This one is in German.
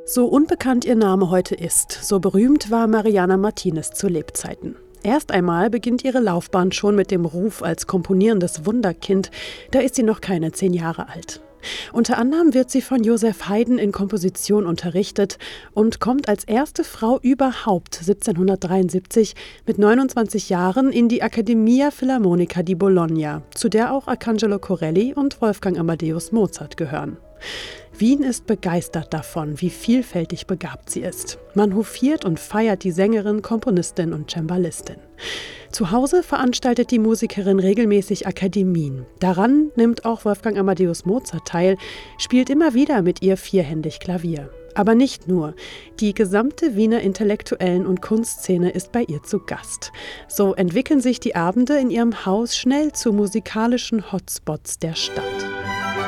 So unbekannt ihr Name heute ist, so berühmt war Mariana Martínez zu Lebzeiten. Erst einmal beginnt ihre Laufbahn schon mit dem Ruf als komponierendes Wunderkind, da ist sie noch keine 10 Jahre alt. Unter anderem wird sie von Joseph Haydn in Komposition unterrichtet und kommt als erste Frau überhaupt 1773 mit 29 Jahren in die Accademia Filarmonica di Bologna, zu der auch Arcangelo Corelli und Wolfgang Amadeus Mozart gehören. Wien ist begeistert davon, wie vielfältig begabt sie ist. Man hofiert und feiert die Sängerin, Komponistin und Cembalistin. Zu Hause veranstaltet die Musikerin regelmäßig Akademien. Daran nimmt auch Wolfgang Amadeus Mozart teil, spielt immer wieder mit ihr vierhändig Klavier. Aber nicht nur. Die gesamte Wiener Intellektuellen- und Kunstszene ist bei ihr zu Gast. So entwickeln sich die Abende in ihrem Haus schnell zu musikalischen Hotspots der Stadt.